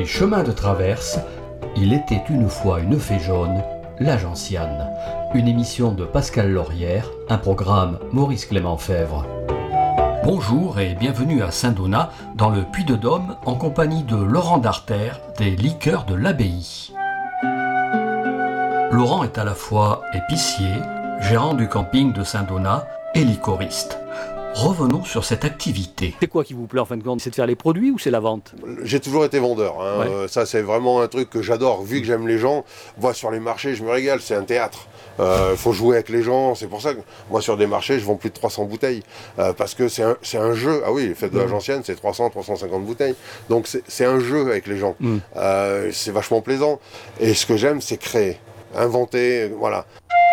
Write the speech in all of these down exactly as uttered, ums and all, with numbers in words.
Les chemins de traverse, il était une fois une fée jaune, la gentiane. Une émission de Pascal Laurière, un programme Maurice Clément Fèvre. Bonjour et bienvenue à Saint-Donat, dans le Puy-de-Dôme, en compagnie de Laurent Darter, des liqueurs de l'Abbaye. Laurent est à la fois épicier, gérant du camping de Saint-Donat et liquoriste. Revenons sur cette activité. C'est quoi qui vous plaît en fin de compte? C'est de faire les produits ou c'est la vente? J'ai toujours été vendeur, hein. Ouais. euh, ça c'est vraiment un truc que j'adore, vu que j'aime les gens, moi sur les marchés je me régale, c'est un théâtre. Il euh, faut jouer avec les gens, c'est pour ça que moi sur des marchés je vends plus de trois cents bouteilles, euh, parce que c'est un, c'est un jeu. Ah oui, les fêtes de la gentiane c'est trois cents à trois cent cinquante bouteilles, donc c'est, c'est un jeu avec les gens, mm. euh, c'est vachement plaisant, et ce que j'aime c'est créer, inventer, voilà.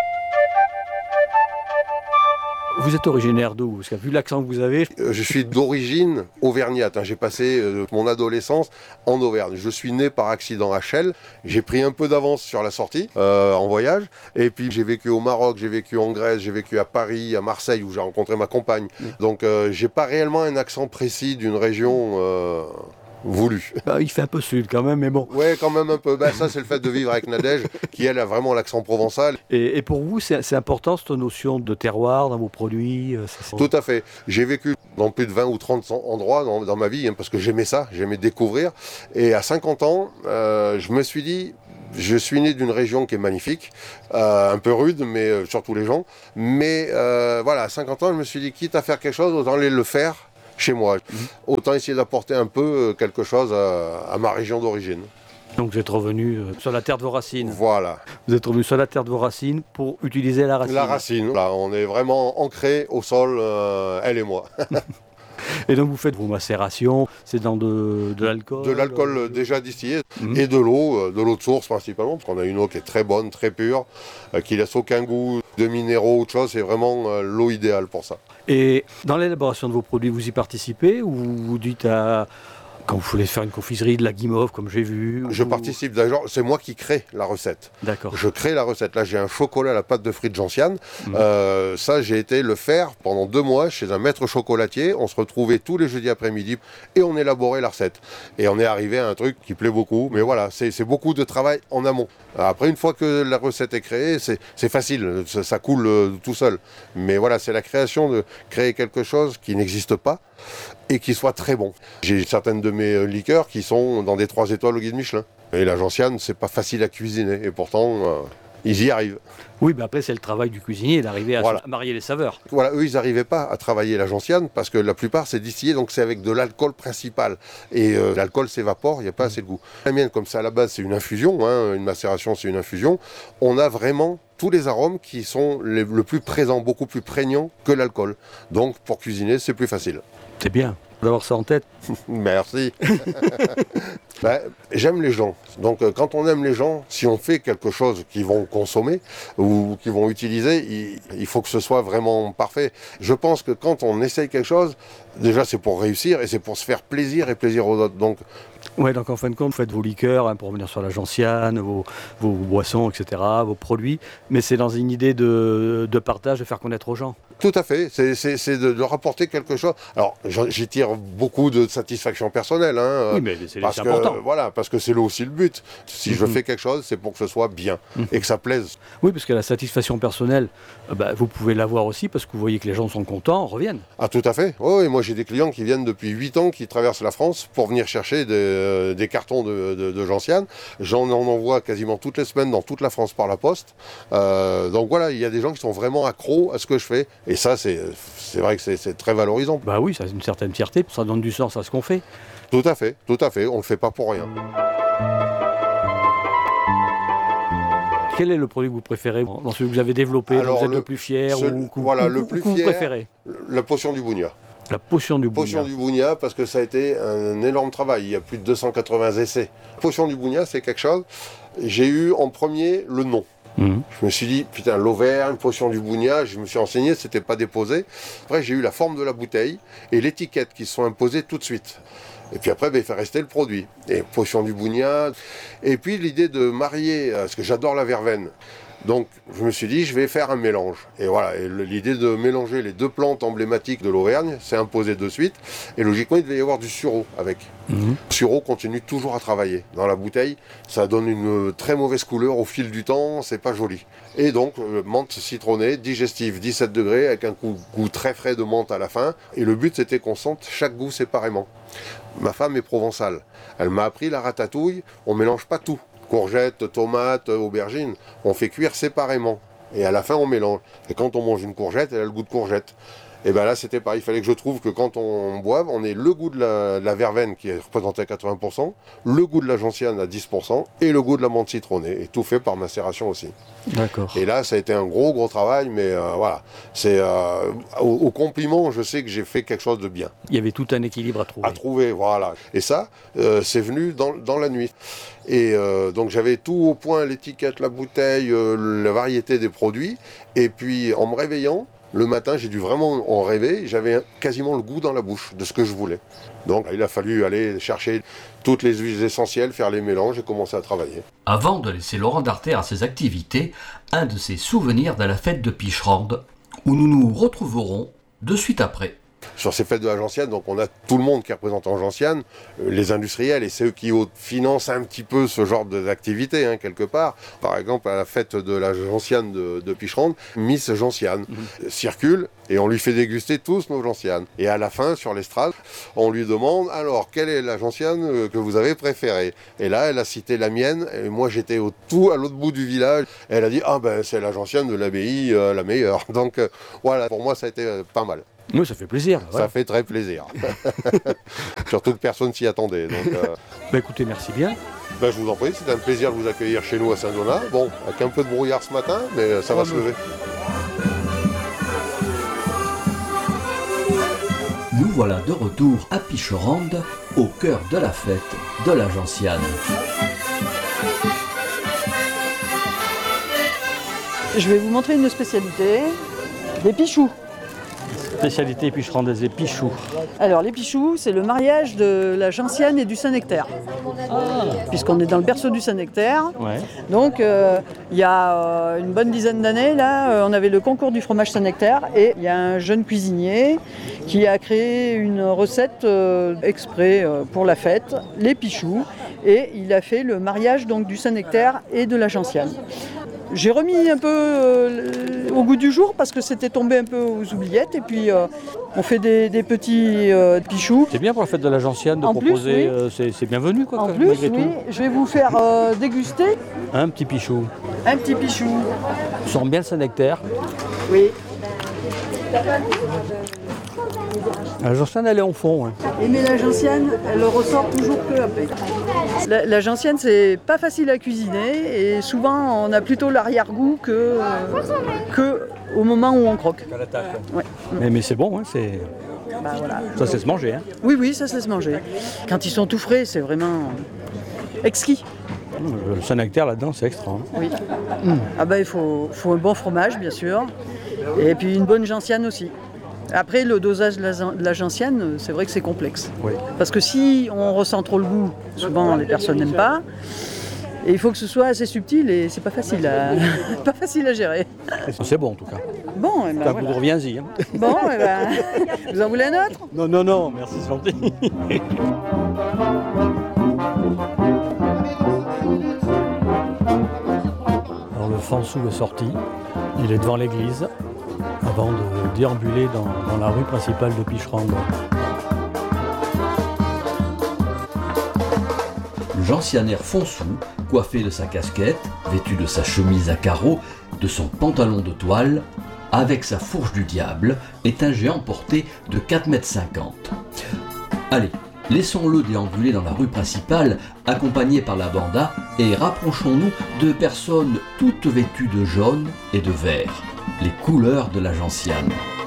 Vous êtes originaire d'où? Parce que vu l'accent que vous avez... Je suis d'origine auvergnate, hein. J'ai passé euh, mon adolescence en Auvergne. Je suis né par accident à Chelles, j'ai pris un peu d'avance sur la sortie euh, en voyage, et puis j'ai vécu au Maroc, j'ai vécu en Grèce, j'ai vécu à Paris, à Marseille où j'ai rencontré ma compagne. Mmh. Donc euh, j'ai pas réellement un accent précis d'une région... Euh... voulu. Bah, il fait un peu sud quand même, mais bon. Ouais, quand même un peu. Bah, ça, c'est le fait de vivre avec Nadège, qui elle a vraiment l'accent provençal. Et, et pour vous, c'est, c'est important cette notion de terroir dans vos produits? C'est... Tout à fait. J'ai vécu dans plus de vingt ou trente endroits dans, dans ma vie, hein, parce que j'aimais ça, j'aimais découvrir. Et à cinquante ans, euh, je me suis dit... Je suis né d'une région qui est magnifique, euh, un peu rude, mais euh, surtout les gens. Mais euh, voilà, à cinquante ans, je me suis dit, quitte à faire quelque chose, autant aller le faire chez moi. Mmh. Autant essayer d'apporter un peu quelque chose à, à ma région d'origine. Donc vous êtes revenu sur la terre de vos racines. Voilà. Vous êtes revenu sur la terre de vos racines pour utiliser la racine. La racine. Là, on est vraiment ancré au sol, euh, elle et moi. Et donc vous faites vos macérations, c'est dans de, de l'alcool? De l'alcool euh, déjà distillé mmh. et de l'eau, de l'eau de source principalement, parce qu'on a une eau qui est très bonne, très pure, euh, qui laisse aucun goût de minéraux ou de choses, c'est vraiment euh, l'eau idéale pour ça. Et dans l'élaboration de vos produits, vous y participez ou vous dites à... Quand vous voulez faire une confiserie, de la guimauve, comme j'ai vu? Je ou... participe, d'ailleurs, c'est moi qui crée la recette. D'accord. Je crée la recette. Là, j'ai un chocolat à la pâte de fruits de gentiane. Mmh. Euh, ça, j'ai été le faire pendant deux mois chez un maître chocolatier. On se retrouvait tous les jeudis après-midi et on élaborait la recette. Et on est arrivé à un truc qui plaît beaucoup. Mais voilà, c'est, c'est beaucoup de travail en amont. Après, une fois que la recette est créée, c'est, c'est facile. Ça, ça coule euh, tout seul. Mais voilà, c'est la création de créer quelque chose qui n'existe pas et qui soit très bon. J'ai certaines de mes liqueurs qui sont dans des trois étoiles au guide Michelin. Et la gentiane, c'est pas facile à cuisiner, et pourtant, euh, ils y arrivent. Oui, mais après, c'est le travail du cuisinier d'arriver à voilà. marier les saveurs. Voilà, eux, ils n'arrivaient pas à travailler la gentiane, parce que la plupart, c'est distillé, donc c'est avec de l'alcool principal. Et euh, l'alcool s'évapore, il n'y a pas mmh. assez de goût. La mienne, comme ça, à la base, c'est une infusion, hein, une macération, c'est une infusion. On a vraiment tous les arômes qui sont les, le plus présents, beaucoup plus prégnants que l'alcool. Donc, pour cuisiner, c'est plus facile. C'est bien d'avoir ça en tête. Merci. Ben, j'aime les gens. Donc euh, quand on aime les gens, si on fait quelque chose qu'ils vont consommer ou qu'ils vont utiliser, il, il faut que ce soit vraiment parfait. Je pense que quand on essaye quelque chose, déjà c'est pour réussir et c'est pour se faire plaisir et plaisir aux autres. Donc, ouais, donc en fin de compte, vous faites vos liqueurs, hein, pour revenir sur la gentiane, vos, vos boissons, et cetera, vos produits, mais c'est dans une idée de, de partage, de faire connaître aux gens. Tout à fait, c'est, c'est, c'est de, de rapporter quelque chose. Alors, j'y tire beaucoup de satisfaction personnelle. Hein, oui, mais c'est, parce c'est que, important. Voilà, parce que c'est là aussi le but. Si mm-hmm. je fais quelque chose, c'est pour que ce soit bien mm-hmm. et que ça plaise. Oui, parce que la satisfaction personnelle, euh, bah, vous pouvez l'avoir aussi parce que vous voyez que les gens sont contents, reviennent. Ah, tout à fait. Oh, et moi, j'ai des clients qui viennent depuis huit ans, qui traversent la France pour venir chercher des, euh, des cartons de, de, de gentiane. J'en en envoie quasiment toutes les semaines dans toute la France par la poste. Euh, donc voilà, il y a des gens qui sont vraiment accros à ce que je fais. Et ça, c'est, c'est vrai que c'est, c'est très valorisant. Bah oui, ça a une certaine fierté, ça donne du sens à ce qu'on fait. Tout à fait, tout à fait. On ne le fait pas pour rien. Quel est le produit que vous préférez dans celui que vous avez développé? Alors, vous êtes le, le plus fier ce, ou, ou, voilà, ou, le plus ou, ou fier, vous préférez? La potion du Bougna. La potion du Bougna. Potion du Bougna, parce que ça a été un énorme travail. Il y a plus de deux cent quatre-vingts essais. Potion du Bougna, c'est quelque chose. J'ai eu en premier le nom. Mmh. Je me suis dit, putain, l'Auvergne, potion du Bougna, je me suis renseigné, c'était pas déposé. Après, j'ai eu la forme de la bouteille et l'étiquette qui se sont imposées tout de suite. Et puis après, ben, il fait rester le produit. Et potion du Bougna. Et puis l'idée de marier, parce que j'adore la verveine, Donc je me suis dit, je vais faire un mélange. Et voilà, et l'idée de mélanger les deux plantes emblématiques de l'Auvergne s'est imposée de suite. Et logiquement, il devait y avoir du sureau avec. Mmh. Le sureau continue toujours à travailler. Dans la bouteille, ça donne une très mauvaise couleur au fil du temps, c'est pas joli. Et donc, euh, menthe citronnée, digestive, dix-sept degrés, avec un goût, goût très frais de menthe à la fin. Et le but, c'était qu'on sente chaque goût séparément. Ma femme est provençale. Elle m'a appris la ratatouille, on mélange pas tout. Courgettes, tomates, aubergines, on fait cuire séparément. Et à la fin, on mélange. Et quand on mange une courgette, elle a le goût de courgette. Et bien là, c'était pareil. Il fallait que je trouve que quand on boive, on ait le goût de la, de la verveine qui est représenté à quatre-vingts pour cent, le goût de la gentiane à dix pour cent et le goût de la menthe citronnée. Et tout fait par macération aussi. D'accord. Et là, ça a été un gros, gros travail. Mais euh, voilà, c'est euh, au, au compliment, je sais que j'ai fait quelque chose de bien. Il y avait tout un équilibre à trouver. À trouver, voilà. Et ça, euh, c'est venu dans, dans la nuit. Et euh, donc j'avais tout au point, l'étiquette, la bouteille, euh, la variété des produits. Et puis en me réveillant, le matin, j'ai dû vraiment en rêver. J'avais quasiment le goût dans la bouche de ce que je voulais. Donc il a fallu aller chercher toutes les huiles essentielles, faire les mélanges et commencer à travailler. Avant de laisser Laurent Darter à ses activités, un de ses souvenirs de la fête de Picherande, où nous nous retrouverons de suite après. Sur ces fêtes de la gentiane, donc on a tout le monde qui est représenté en gentiane, euh, les industriels, et c'est eux qui financent un petit peu ce genre d'activité, hein, quelque part. Par exemple, à la fête de la gentiane de, de Picherande, Miss Gentiane mmh. circule et on lui fait déguster tous nos gentianes. Et à la fin, sur l'estrade, on lui demande, alors, quelle est la gentiane que vous avez préférée? Et là, elle a cité la mienne, et moi j'étais au tout à l'autre bout du village, et elle a dit, ah ben c'est la gentiane de l'abbaye, euh, la meilleure. Donc euh, voilà, pour moi ça a été euh, pas mal. Oui, ça fait plaisir. Ça ouais. fait très plaisir. Surtout que personne s'y attendait. Donc, euh... bah, écoutez, merci bien. Bah, je vous en prie, c'est un plaisir de vous accueillir chez nous à Saint-Donat. Bon, avec un peu de brouillard ce matin, mais ça va oh, se lever. Nous voilà de retour à Picherande, au cœur de la fête de la gentiane. Je vais vous montrer une spécialité, des pichoux. Spécialité picherandaise, les pichoux. Alors les pichoux, c'est le mariage de la gentiane et du Saint-Nectaire. Ah. Puisqu'on est dans le berceau du Saint-Nectaire. Ouais. Donc il euh, y a euh, une bonne dizaine d'années, là, euh, on avait le concours du fromage Saint-Nectaire et il y a un jeune cuisinier qui a créé une recette euh, exprès euh, pour la fête, les pichoux, et il a fait le mariage donc, du Saint-Nectaire et de la gentiane. J'ai remis un peu euh, au goût du jour parce que c'était tombé un peu aux oubliettes et puis euh, on fait des, des petits euh, pichoux. C'est bien pour la fête de la gentiane de en proposer, plus, oui. euh, c'est, c'est bienvenu quoi. En plus, malgré oui, tout. Je vais vous faire euh, déguster. Un petit pichou. Un petit pichou. Ça sent bien le Saint-Nectaire. Oui. La gentiane, elle est en fond. Hein. Et mais la gentiane, elle ressort toujours peu après. La, la gentiane, c'est pas facile à cuisiner et souvent on a plutôt l'arrière-goût que, euh, que au moment où on croque. À l'attaque. Ouais. Mais, mais c'est bon, hein, c'est... Bah, voilà. Ça se laisse manger. Hein. Oui, oui, ça se laisse manger. Quand ils sont tout frais, c'est vraiment exquis. Le Saint-Nectaire là-dedans, c'est extra. Hein. Oui. Mmh. Ah bah, il faut, faut un bon fromage, bien sûr, et puis une bonne gentiane aussi. Après, le dosage de la, de la gentiane, c'est vrai que c'est complexe. Oui. Parce que si on ressent trop le goût, souvent les personnes n'aiment pas. Et il faut que ce soit assez subtil et c'est pas facile à, pas facile à gérer. C'est bon en tout cas. Bon, et ben voilà. Vous reviens-y. Hein. Bon, et ben, vous en voulez un autre? Non, non, non, merci, c'est gentil. Alors le fansou est sorti, il est devant l'église. Avant de déambuler dans, dans la rue principale de Picherande. Le gentianaire Fonsou, coiffé de sa casquette, vêtu de sa chemise à carreaux, de son pantalon de toile, avec sa fourche du diable, est un géant porté de quatre mètres cinquante. Allez, laissons-le déambuler dans la rue principale, accompagné par la banda, et rapprochons-nous de personnes toutes vêtues de jaune et de vert. Les couleurs de la gentiane.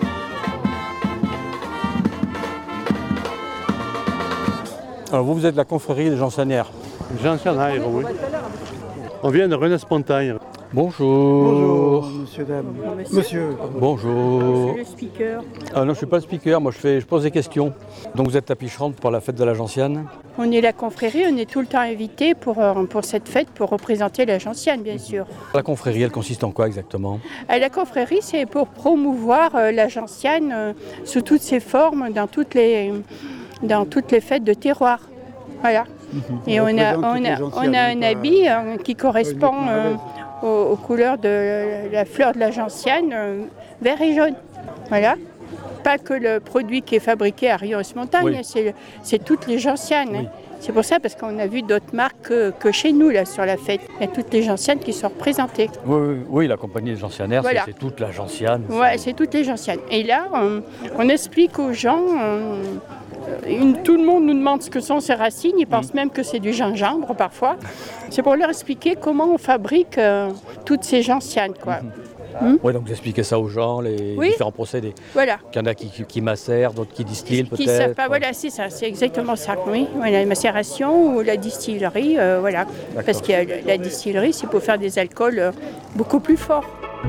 Alors vous, vous êtes la confrérie des gentianaires. Gentianaires, oui. On vient de Rennes-Spontagne. Bonjour. Bonjour, monsieur, dame. Monsieur. Monsieur. Bonjour. C'est le speaker. Ah non, je ne suis pas le speaker, moi je, fais, je pose des questions. Donc vous êtes à Picherande pour la fête de la Gentiane. On est la confrérie, on est tout le temps invité pour, euh, pour cette fête, pour représenter la Gentiane, bien sûr. La confrérie, elle consiste en quoi exactement? À la confrérie, c'est pour promouvoir euh, la Gentiane euh, sous toutes ses formes, dans toutes les, dans toutes les fêtes de terroir. Voilà. Et on a, on a, on a un habit euh, qui correspond euh, aux, aux couleurs de la fleur de la Gentiane, euh, vert et jaune. Voilà. Pas que le produit qui est fabriqué à Rions-Montagne, Oui. c'est, c'est toutes les Gentianes. Oui. Hein. C'est pour ça, parce qu'on a vu d'autres marques que, que chez nous, là, sur la fête. Il y a toutes les Gentianes qui sont représentées. Oui, oui, oui, la compagnie des Gentianaires, Voilà. c'est, c'est toute la Gentiane. Ouais, c'est toutes les Gentianes. Et là, on, on explique aux gens, on- une- tout le monde nous demande ce que sont ces racines, ils pensent même que c'est du gingembre parfois. C'est pour leur expliquer comment on fabrique euh, toutes ces Gentianes, quoi. Oui, donc vous expliquez ça aux gens, les Oui. différents procédés. Voilà. Il y en a qui, qui, qui macèrent, d'autres qui distillent Qui peut-être. savent pas, voilà, c'est ça, c'est exactement ça. Oui, voilà, la macération ou la distillerie, euh, voilà. Parce que la, la distillerie, c'est pour faire des alcools euh, beaucoup plus forts.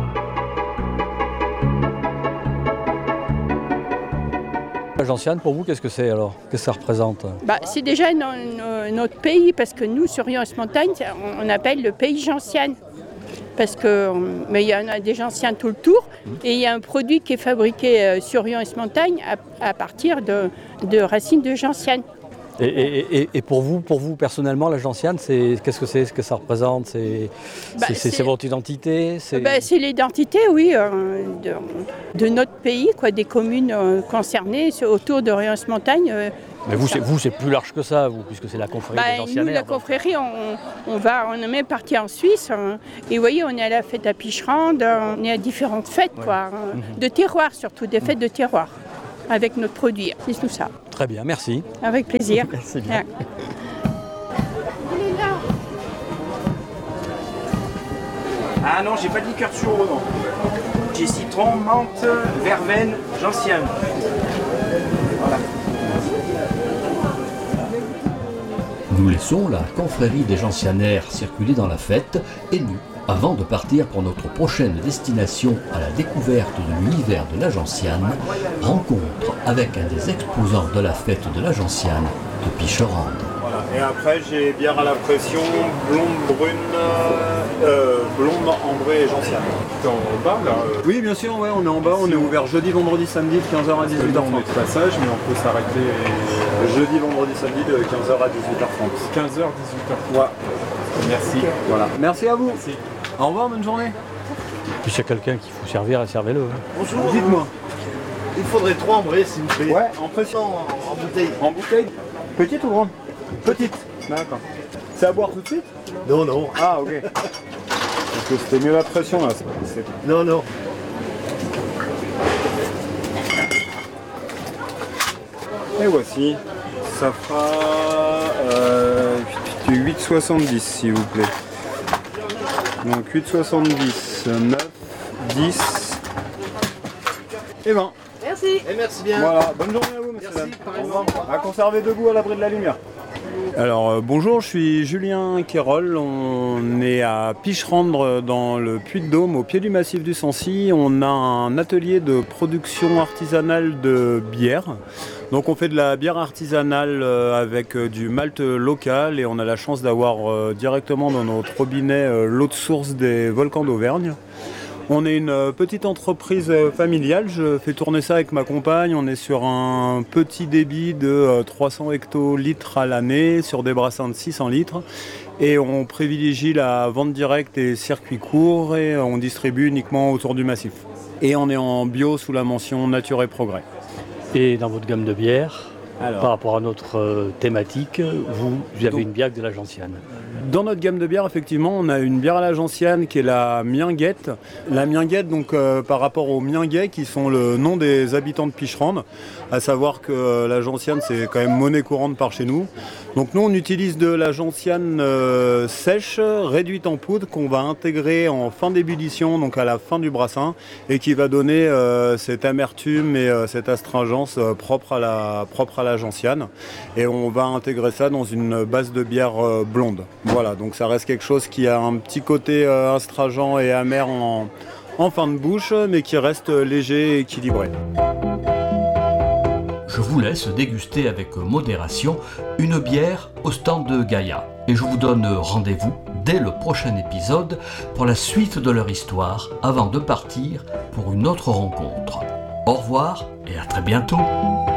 La Gentiane, pour vous, qu'est-ce que c'est alors? Qu'est-ce que ça représente? Bah, c'est déjà no- no- notre pays, parce que nous, sur Rions-Montagne, on, on appelle le pays gentiane. Parce que, mais il y en a des gentianes tout le tour, et il y a un produit qui est fabriqué euh, sur Rions-Montagne à, à partir de, de racines de gentiane. Et, et- et- et pour vous, pour vous personnellement, la Gentiane, c'est, qu'est-ce que c'est? Ce que ça représente? C'est, Bah, c'est, c'est- c'est- c'est votre identité? C'est... Ben, c'est l'identité, oui, euh, de, de notre pays, quoi, des communes euh, concernées sur- autour de Rions-Montagne. euh, Mais vous c'est, vous, c'est plus large que ça, vous, puisque c'est la confrérie des Ben, nous, Gentianaires. la confrérie, on, on va, on est même parti en Suisse. hein. Et vous voyez, on est à la fête à Picherande, on est à différentes fêtes, quoi, hein, de terroir surtout, des fêtes de terroir, avec notre produit. C'est tout ça. Très bien, merci. Avec plaisir. C'est bien. Ouais. Ah non, j'ai pas de liqueur de sureau, non. J'ai citron, menthe, verveine, gentiane. Nous laissons la confrérie des Gentianaires circuler dans la fête et nous, avant de partir pour notre prochaine destination à la découverte de l'univers de la Gentiane, rencontre avec un des exposants de la fête de la Gentiane de Picherande. Voilà. Et après, j'ai bière à la pression, blonde, brune, euh, blonde, ambrée et gentiane. T'es en bas là euh, Oui, bien sûr, ouais, on est en bas, on est ouvert jeudi, vendredi, samedi de quinze heures à dix-huit Là heures on trente. est de passage, mais on peut s'arrêter et- Jeudi, vendredi, samedi de quinze heures à dix-huit heures trente. quinze heures, dix-huit heures. Ouais. Merci. Voilà. Merci à vous. Au revoir, bonne journée. Puis s'il y a quelqu'un qu'il faut servir, servez-le. hein. Bonjour. Dites-moi. Il faudrait trois ambrées, s'il vous plaît. Ouais, en pression. En, en bouteille. En bouteille. Petite ou grande? Petite. D'accord. C'est à boire tout de suite? Non, non. Ah, ok. Parce que c'était mieux la pression là. c'est- c'est- Non, non. Et voici. Ça fera euh, huit soixante-dix s'il vous plaît. Donc huit soixante-dix, neuf, dix et vingt. Merci. Et merci bien. Voilà, bonne journée à vous, monsieur. Merci, Dame. pareillement. À conserver debout à l'abri de la lumière. Alors euh, bonjour, je suis Julien Quérol, on est à Picherande dans le Puy-de-Dôme, au pied du massif du Sancy. On a un atelier de production artisanale de bière. Donc on fait de la bière artisanale euh, avec euh, du malt local et on a la chance d'avoir euh, directement dans notre robinet euh, l'eau de source des volcans d'Auvergne. On est une euh, petite entreprise euh, familiale, je fais tourner ça avec ma compagne, on est sur un petit débit de euh, trois cents hectolitres à l'année, sur des brassins de six cents litres. Et on privilégie la vente directe et circuits courts et on distribue uniquement autour du massif. Et on est en bio sous la mention Nature et Progrès. Et dans votre gamme de bières, Alors. par rapport à notre euh, thématique, vous, vous avez Donc- une bière de la Gentiane. Dans notre gamme de bières, effectivement, on a une bière à la gentiane qui est la Mienguette. La Mienguette, donc euh, par rapport aux Mienguets, qui sont le nom des habitants de Picherande, à savoir que euh, la gentiane, c'est quand même monnaie courante par chez nous. Donc nous, on utilise de la gentiane euh, sèche, réduite en poudre, qu'on va intégrer en fin d'ébullition, donc à la fin du brassin, et qui va donner euh, cette amertume et euh, cette astringence euh, propre à la propre à la gentiane. Et on va intégrer ça dans une base de bière euh, blonde. Voilà. Voilà, donc ça reste quelque chose qui a un petit côté euh, astringent et amer en, en fin de bouche, mais qui reste léger et équilibré. Je vous laisse déguster avec modération une bière au stand de Gaïa. Et je vous donne rendez-vous dès le prochain épisode pour la suite de leur histoire avant de partir pour une autre rencontre. Au revoir et à très bientôt.